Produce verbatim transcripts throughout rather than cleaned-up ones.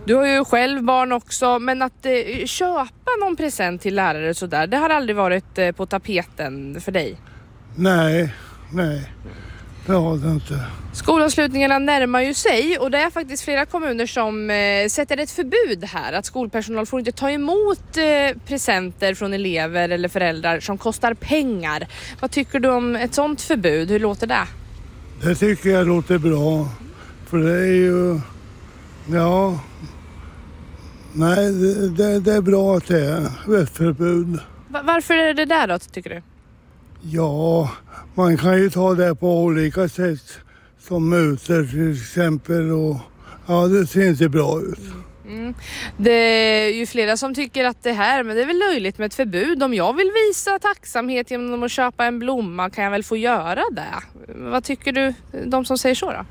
Du har ju själv barn också, men att eh, köpa någon present till lärare och sådär, det har aldrig varit eh, på tapeten för dig? Nej, nej. Det har det inte. Skolavslutningarna närmar ju sig och det är faktiskt flera kommuner som eh, sätter ett förbud här. Att skolpersonal får inte ta emot eh, presenter från elever eller föräldrar som kostar pengar. Vad tycker du om ett sånt förbud? Hur låter det? Det tycker jag låter bra. För det är ju... Ja... Nej, det, det, det är bra att det är ett förbud. Va- varför är det där då, tycker du? Ja, man kan ju ta det på olika sätt. Som mutor till exempel. Och, ja, det ser inte bra ut. Mm. Det är ju flera som tycker att det här, men det är väl löjligt med ett förbud. Om jag vill visa tacksamhet genom att köpa en blomma kan jag väl få göra det. Vad tycker du, de som säger så då?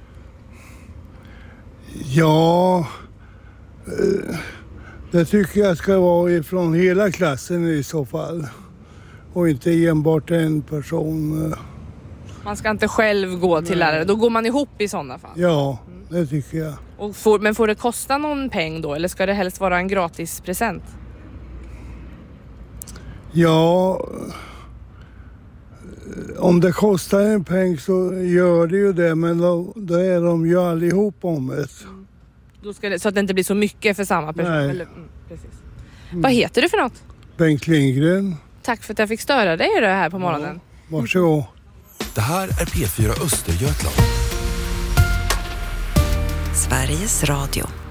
Ja, det tycker jag ska vara ifrån hela klassen i så fall. Och inte enbart en person. Man ska inte själv gå till Nej. lärare, då går man ihop i sådana fall. Ja, det tycker jag. Och får, men får det kosta någon peng då, eller ska det helst vara en gratis present? Ja, om det kostar en peng så gör det ju det, men då, då är de ju allihop om det. Då ska det, så att det inte blir så mycket för samma person. Nej. Eller, mm, precis. Mm. Vad heter du för något? Bengt Lindgren. Tack för att jag fick störa dig det här på morgonen. Ja, varsågod. Det här är P fyra Östergötland. Sveriges Radio.